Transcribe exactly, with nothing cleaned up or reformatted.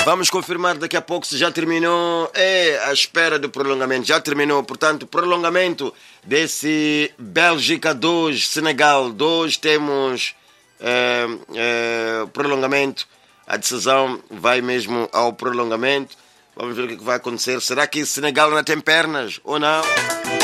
Vamos confirmar daqui a pouco se já terminou. É a espera do prolongamento. Já terminou, portanto, prolongamento desse Bélgica dois, Senegal dois. Temos é, é, prolongamento. A decisão vai mesmo ao prolongamento. Vamos ver o que vai acontecer. Será que Senegal ainda tem pernas ou não?